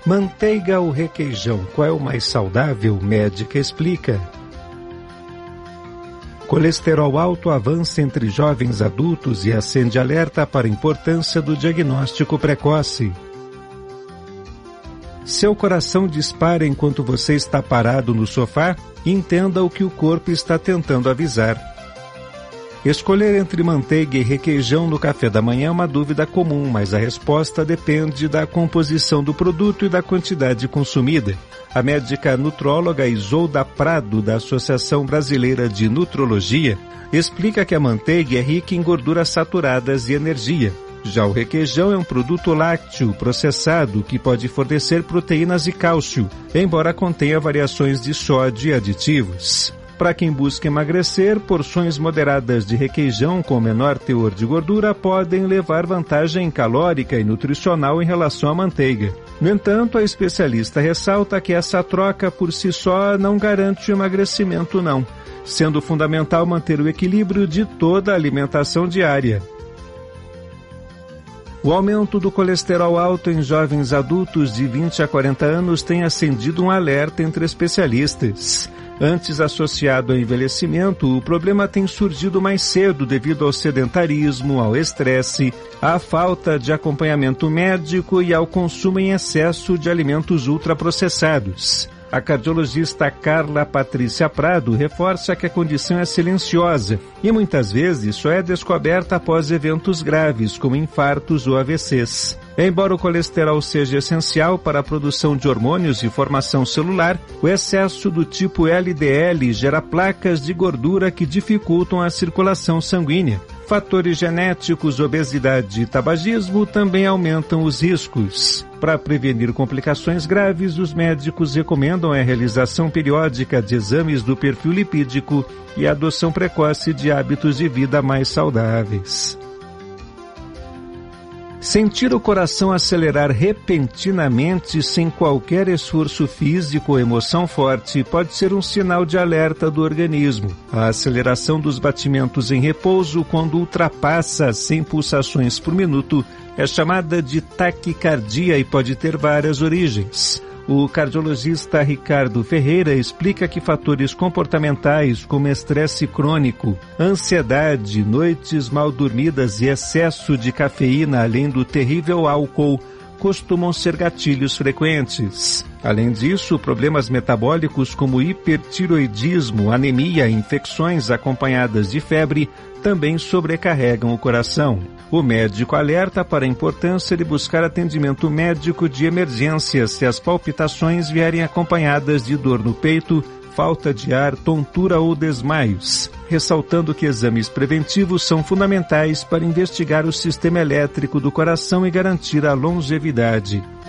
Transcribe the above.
Manteiga ou requeijão, qual é o mais saudável? Médica explica. Colesterol alto avança entre jovens adultos e acende alerta para a importância do diagnóstico precoce. Seu coração dispara enquanto você está parado no sofá? Entenda o que o corpo está tentando avisar. Escolher entre manteiga e requeijão no café da manhã é uma dúvida comum, mas a resposta depende da composição do produto e da quantidade consumida. A médica nutróloga Isolda Prado, da Associação Brasileira de Nutrologia, explica que a manteiga é rica em gorduras saturadas e energia. Já o requeijão é um produto lácteo processado que pode fornecer proteínas e cálcio, embora contenha variações de sódio e aditivos. Para quem busca emagrecer, porções moderadas de requeijão com menor teor de gordura podem levar vantagem calórica e nutricional em relação à manteiga. No entanto, a especialista ressalta que essa troca por si só não garante o emagrecimento não, sendo fundamental manter o equilíbrio de toda a alimentação diária. O aumento do colesterol alto em jovens adultos de 20 a 40 anos tem acendido um alerta entre especialistas. Antes associado ao envelhecimento, o problema tem surgido mais cedo devido ao sedentarismo, ao estresse, à falta de acompanhamento médico e ao consumo em excesso de alimentos ultraprocessados. A cardiologista Carla Patrícia Prado reforça que a condição é silenciosa e muitas vezes só é descoberta após eventos graves, como infartos ou AVCs. Embora o colesterol seja essencial para a produção de hormônios e formação celular, o excesso do tipo LDL gera placas de gordura que dificultam a circulação sanguínea. Fatores genéticos, obesidade e tabagismo também aumentam os riscos. Para prevenir complicações graves, os médicos recomendam a realização periódica de exames do perfil lipídico e a adoção precoce de hábitos de vida mais saudáveis. Sentir o coração acelerar repentinamente sem qualquer esforço físico ou emoção forte pode ser um sinal de alerta do organismo. A aceleração dos batimentos em repouso, quando ultrapassa 100 pulsações por minuto, é chamada de taquicardia e pode ter várias origens. O cardiologista Ricardo Ferreira explica que fatores comportamentais como estresse crônico, ansiedade, noites mal dormidas e excesso de cafeína, além do terrível álcool, costumam ser gatilhos frequentes. Além disso, problemas metabólicos como hipertiroidismo, anemia e infecções acompanhadas de febre também sobrecarregam o coração. O médico alerta para a importância de buscar atendimento médico de emergência se as palpitações vierem acompanhadas de dor no peito, falta de ar, tontura ou desmaios, ressaltando que exames preventivos são fundamentais para investigar o sistema elétrico do coração e garantir a longevidade.